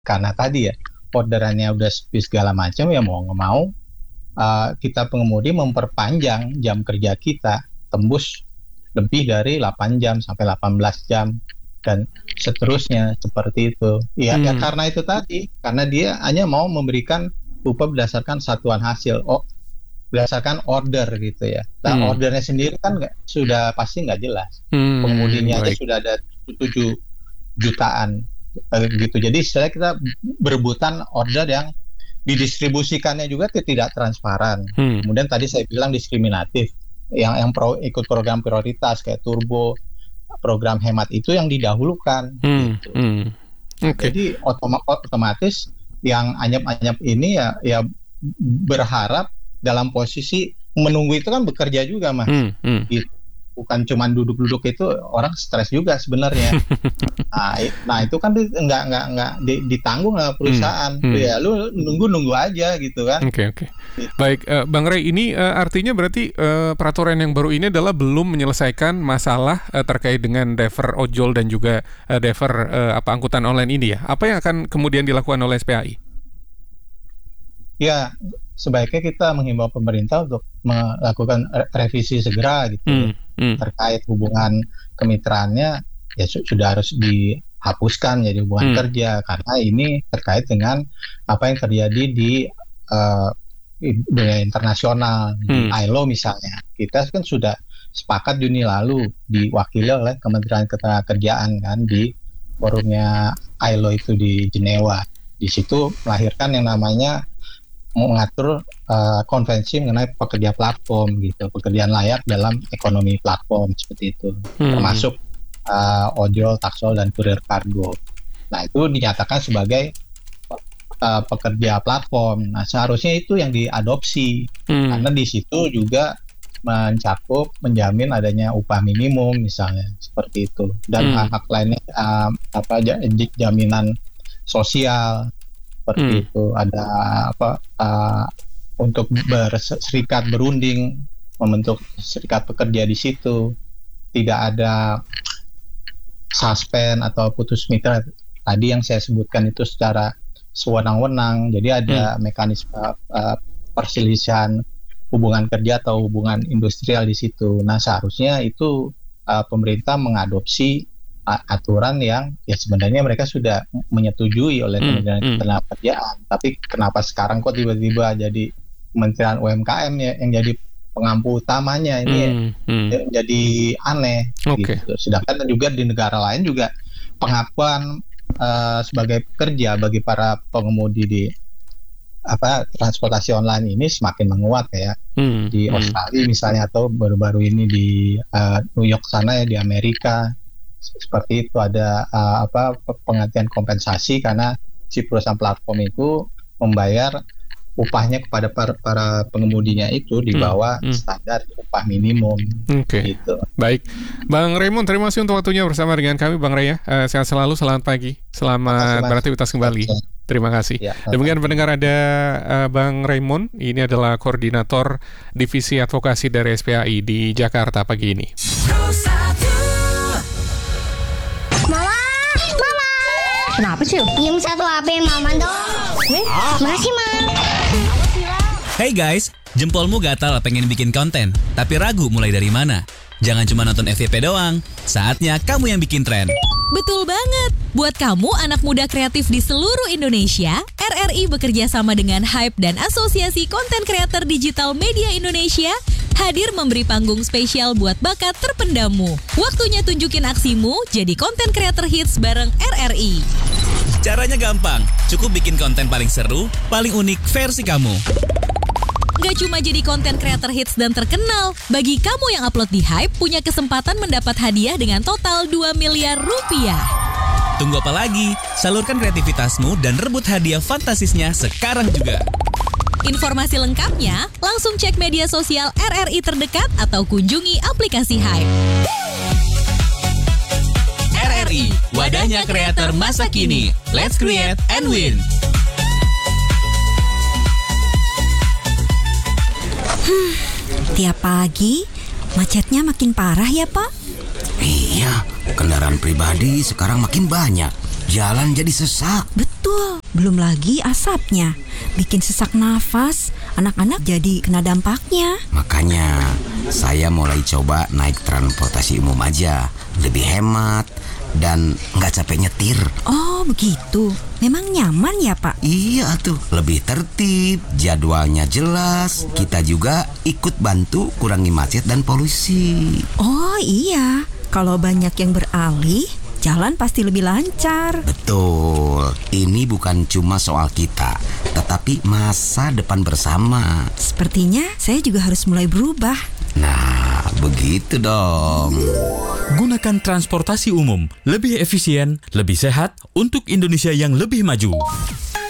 karena tadi ya orderannya udah sepi segala macam, ya mau nggak mau kita pengemudi memperpanjang jam kerja kita tembus lebih dari 8 jam sampai 18 jam dan seterusnya seperti itu. Ya karena itu tadi, karena dia hanya mau memberikan upah berdasarkan satuan hasil, berdasarkan order gitu ya. Nah, ordernya sendiri kan sudah pasti nggak jelas. Pengemudinya aja sudah ada 7 jutaan gitu. Jadi istilahnya kita berebutan order yang didistribusikannya juga tidak transparan. Kemudian tadi saya bilang diskriminatif. Yang ikut program prioritas kayak turbo, program hemat itu yang didahulukan. Gitu. Jadi otomatis yang anyap-anyap ini ya berharap dalam posisi menunggu itu kan bekerja juga, Mas. Gitu. Bukan cuma duduk-duduk, itu orang stres juga sebenarnya. Nah itu kan nggak ditanggung sama perusahaan. Ya lu nunggu aja gitu kan. Oke. Baik, Bang Ray, ini artinya berarti peraturan yang baru ini adalah belum menyelesaikan masalah terkait dengan driver ojol dan juga driver angkutan online ini ya. Apa yang akan kemudian dilakukan oleh SPAI? Ya, sebaiknya kita menghimbau pemerintah untuk melakukan revisi segera gitu terkait hubungan kemitraannya, ya sudah harus dihapuskan jadi hubungan kerja, karena ini terkait dengan apa yang terjadi di dunia internasional, di ILO misalnya. Kita kan sudah sepakat Juni lalu diwakili oleh Kementerian Ketenagakerjaan kan di forumnya ILO itu di Jenewa. Di situ melahirkan yang namanya mengatur konvensi mengenai pekerja platform gitu, pekerjaan layak dalam ekonomi platform seperti itu, termasuk ojol, taksol, dan kurir kargo. Nah itu dinyatakan sebagai pekerja platform. Nah seharusnya itu yang diadopsi, karena di situ juga mencakup menjamin adanya upah minimum misalnya seperti itu, dan hak-hak lainnya jaminan sosial. Seperti itu, ada untuk berserikat berunding, membentuk serikat pekerja di situ, tidak ada suspend atau putus mitra tadi yang saya sebutkan itu secara sewenang-wenang. Jadi ada mekanisme perselisihan hubungan kerja atau hubungan industrial di situ. Nah seharusnya itu pemerintah mengadopsi aturan yang ya sebenarnya mereka sudah menyetujui oleh Kementerian Ketenagakerjaan, tapi kenapa sekarang kok tiba-tiba jadi Kementerian UMKM ya yang jadi pengampu utamanya, ini jadi aneh. Gitu. Sedangkan juga di negara lain juga pengakuan sebagai pekerja bagi para pengemudi di transportasi online ini semakin menguat ya. Di Australia misalnya, atau baru-baru ini di New York sana ya, di Amerika. Seperti itu ada penggantian kompensasi karena si perusahaan platform itu membayar upahnya kepada para pengemudinya itu di bawah standar upah minimum. Gitu. Baik, Bang Raymond, terima kasih untuk waktunya bersama dengan kami, Bang Ray ya. Sehat selalu, selamat pagi, selamat beraktivitas kembali. Terima kasih. Demikian pendengar, ada Bang Raymond, ini adalah koordinator divisi advokasi dari SPAI di Jakarta pagi ini. Kenapa sih? Pinjam satu HP Mama dong. Makasih, Mam. Hey guys, jempolmu gatal pengen bikin konten, tapi ragu mulai dari mana? Jangan cuma nonton FYP doang, saatnya kamu yang bikin tren. Betul banget. Buat kamu anak muda kreatif di seluruh Indonesia, RRI bekerja sama dengan Hype dan Asosiasi Konten Kreator Digital Media Indonesia hadir memberi panggung spesial buat bakat terpendammu. Waktunya tunjukin aksimu jadi konten kreator hits bareng RRI. Caranya gampang, cukup bikin konten paling seru, paling unik versi kamu. Gak cuma jadi konten kreator hits dan terkenal, bagi kamu yang upload di Hype punya kesempatan mendapat hadiah dengan total 2 miliar rupiah. Tunggu apa lagi? Salurkan kreativitasmu dan rebut hadiah fantastisnya sekarang juga. Informasi lengkapnya langsung cek media sosial RRI terdekat atau kunjungi aplikasi Hype. RRI, wadahnya kreator masa kini. Let's create and win. Tiap pagi macetnya makin parah ya Pak? Iya, kendaraan pribadi sekarang makin banyak. jalan jadi sesak. Betul, belum lagi asapnya. Bikin sesak nafas, anak-anak jadi kena dampaknya. Makanya saya mulai coba naik transportasi umum aja. Lebih hemat dan nggak capek nyetir. Oh begitu, memang nyaman ya Pak? Iya tuh, lebih tertib, jadwalnya jelas. Kita juga ikut bantu kurangi macet dan polusi. Oh iya, kalau banyak yang beralih, jalan pasti lebih lancar. Betul, ini bukan cuma soal kita, tetapi masa depan bersama. Sepertinya saya juga harus mulai berubah. Nah, begitu dong. Gunakan transportasi umum, lebih efisien, lebih sehat untuk Indonesia yang lebih maju.